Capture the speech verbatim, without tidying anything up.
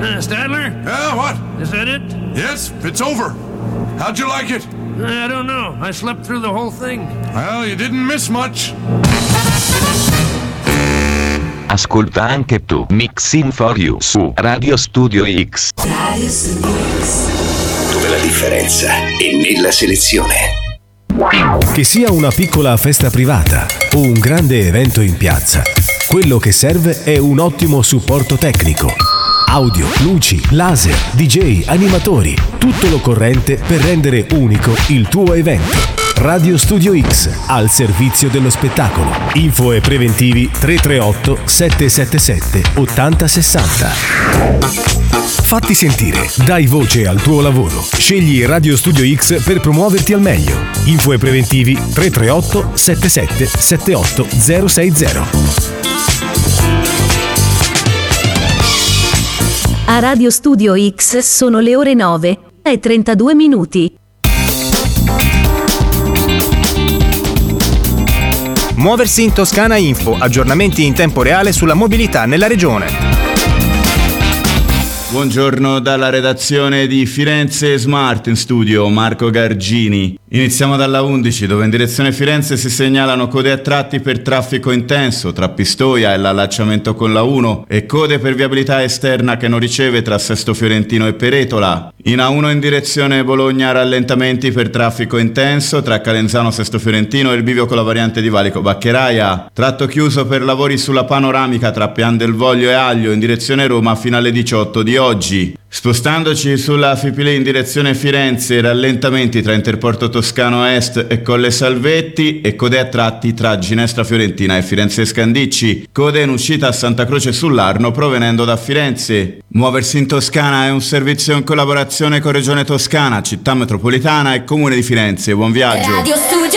Uh, Stadler? Yeah, what? Is that it? Yes, it's over. How'd you like it? I don't know. I slept through the whole thing. Well, you didn't miss much. Ascolta anche tu Mixing for You su Radio Studio X. Radio Studio X. Dove la differenza è nella selezione. Che sia una piccola festa privata o un grande evento in piazza, quello che serve è un ottimo supporto tecnico. Audio, luci, laser, D J, animatori, tutto l'occorrente per rendere unico il tuo evento. Radio Studio X, al servizio dello spettacolo. Info e preventivi tre tre otto sette sette sette otto zero sei zero. Fatti sentire, dai voce al tuo lavoro. Scegli Radio Studio X per promuoverti al meglio. Info e preventivi tre tre otto sette sette sette otto zero sei zero. A Radio Studio X sono le ore nove e trentadue minuti. Muoversi in Toscana Info, aggiornamenti in tempo reale sulla mobilità nella regione. Buongiorno dalla redazione di Firenze Smart, in studio Marco Gargini. Iniziamo dalla undici, dove in direzione Firenze si segnalano code a tratti per traffico intenso tra Pistoia e l'allacciamento con la uno e code per viabilità esterna che non riceve tra Sesto Fiorentino e Peretola. In A uno in direzione Bologna rallentamenti per traffico intenso tra Calenzano Sesto Fiorentino e il bivio con la variante di Valico Baccheraia. Tratto chiuso per lavori sulla panoramica tra Pian del Voglio e Aglio in direzione Roma fino alle diciotto di oggi. Spostandoci sulla Fipile in direzione Firenze, rallentamenti tra Interporto Toscano Est e Colle Salvetti e code a tratti tra Ginestra Fiorentina e Firenze Scandicci. Code in uscita a Santa Croce sull'Arno provenendo da Firenze. Muoversi in Toscana è un servizio in collaborazione con Regione Toscana, Città Metropolitana e Comune di Firenze. Buon viaggio!